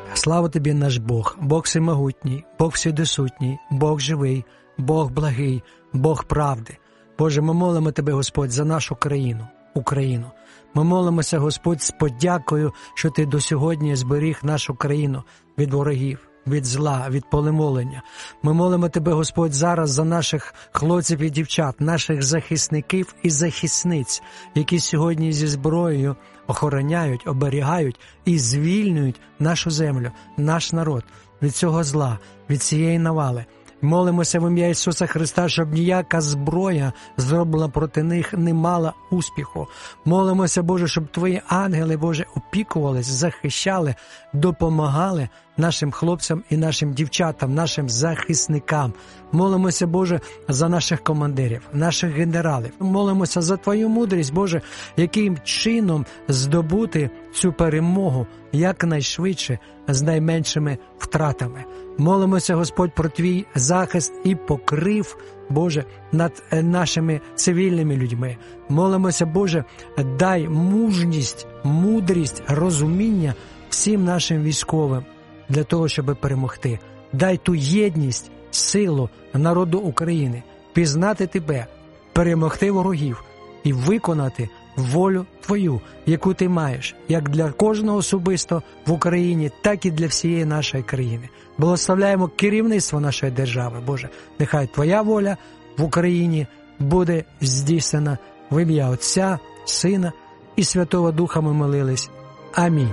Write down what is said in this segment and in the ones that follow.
Слава Тобі, наш Бог, Бог всемогутній, Бог вседосутній, Бог живий, Бог благий, Бог правди. Боже, ми молимо Тебе, Господь, за нашу країну, Україну. Ми молимося, Господь, з подякою, що Ти до сьогодні зберіг нашу країну від ворогів, від зла, від полемолення. Ми молимо Тебе, Господь, зараз за наших хлопців і дівчат, наших захисників і захисниць, які сьогодні зі зброєю охороняють, оберігають і звільнюють нашу землю, наш народ від цього зла, від цієї навали. Молимося в ім'я Ісуса Христа, щоб ніяка зброя, зроблена проти них, не мала успіху. Молимося, Боже, щоб Твої ангели, Боже, опікувались, захищали, допомагали нашим хлопцям і нашим дівчатам, нашим захисникам. Молимося, Боже, за наших командирів, наших генералів. Молимося за Твою мудрість, Боже, яким чином здобути цю перемогу якнайшвидше, з найменшими втратами. Молимося, Господь, про Твій захист і покрив, Боже, над нашими цивільними людьми. Молимося, Боже, дай мужність, мудрість, розуміння всім нашим військовим для того, щоб перемогти. Дай ту єдність, силу народу України, пізнати Тебе, перемогти ворогів і виконати волю Твою, яку Ти маєш, як для кожного особисто в Україні, так і для всієї нашої країни. Благословляємо керівництво нашої держави, Боже. Нехай Твоя воля в Україні буде здійснена в ім'я Отця, Сина і Святого Духа ми молились. Амінь.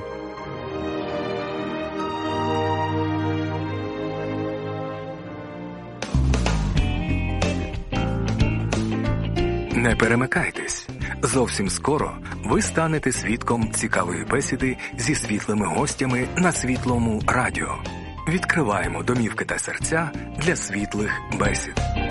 Не перемикайтесь. Зовсім скоро ви станете свідком цікавої бесіди зі світлими гостями на Світлому радіо. Відкриваємо домівки та серця для світлих бесід.